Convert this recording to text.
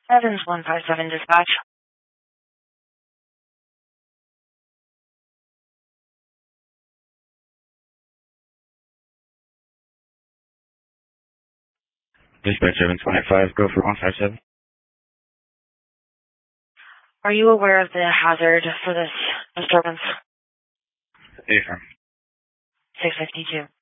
Evans 157 dispatch. Dispatch Evans 185, go for 157. Are you aware of the hazard for this disturbance? Affirm. 652.